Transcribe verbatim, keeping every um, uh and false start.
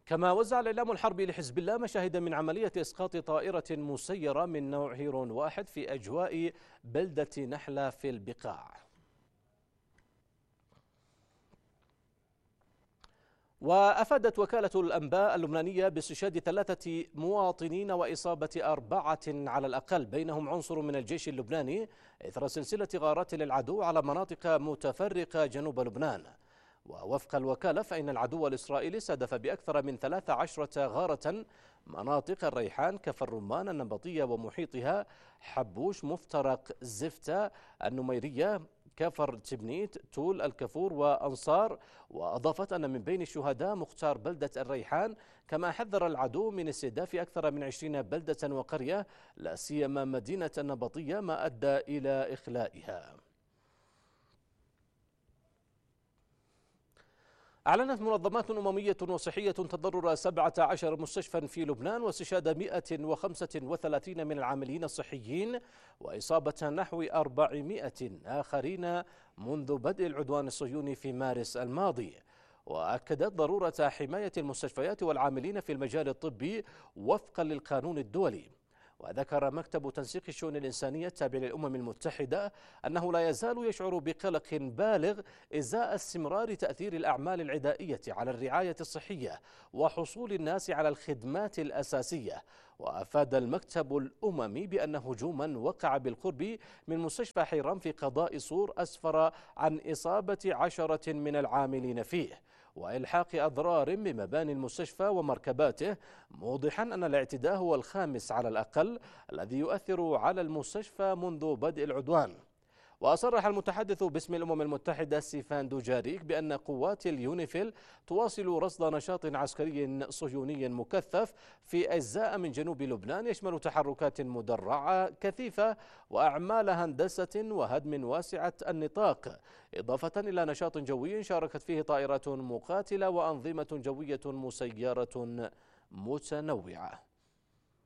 كما وزع الإعلام الحربي لحزب الله مشاهد من عملية إسقاط طائرة مسيرة من نوع هيرون واحد في أجواء بلدة نحلة في البقاع. وأفادت وكالة الأنباء اللبنانية باستشهاد ثلاثة مواطنين وإصابة أربعة على الأقل بينهم عنصر من الجيش اللبناني إثر سلسلة غارات للعدو على مناطق متفرقة جنوب لبنان. ووفق الوكالة فإن العدو الإسرائيلي استهدف بأكثر من ثلاث عشرة غارة مناطق الريحان، كفر الرمان، النبطية ومحيطها، حبوش، مفترق زفتة، النميرية، كفر تبنيت، تول، الكفور وأنصار. وأضافت أن من بين الشهداء مختار بلدة الريحان. كما حذر العدو من استهداف أكثر من عشرين بلدة وقرية لا سيما مدينة النبطية، ما أدى إلى إخلائها. أعلنت منظمات أممية وصحية تضرر سبعة عشر مستشفى في لبنان واستشهاد مئة وخمسة وثلاثين من العاملين الصحيين وإصابة نحو أربعمئة آخرين منذ بدء العدوان الصهيوني في مارس الماضي. وأكدت ضرورة حماية المستشفيات والعاملين في المجال الطبي وفقا للقانون الدولي. وذكر مكتب تنسيق الشؤون الإنسانية التابع للأمم المتحدة أنه لا يزال يشعر بقلق بالغ إزاء استمرار تأثير الأعمال العدائية على الرعاية الصحية وحصول الناس على الخدمات الأساسية. وأفاد المكتب الأممي بأن هجوما وقع بالقرب من مستشفى حيران في قضاء صور أسفر عن إصابة عشرة من العاملين فيه وإلحاق أضرار بمباني المستشفى ومركباته، موضحا أن الاعتداء هو الخامس على الأقل الذي يؤثر على المستشفى منذ بدء العدوان. وأصرح المتحدث باسم الأمم المتحدة ستيفان دوجاريك بأن قوات اليونيفيل تواصل رصد نشاط عسكري صهيوني مكثف في أجزاء من جنوب لبنان يشمل تحركات مدرعة كثيفة وأعمال هندسة وهدم واسعة النطاق، إضافة إلى نشاط جوي شاركت فيه طائرات مقاتلة وأنظمة جوية مسيرة متنوعة.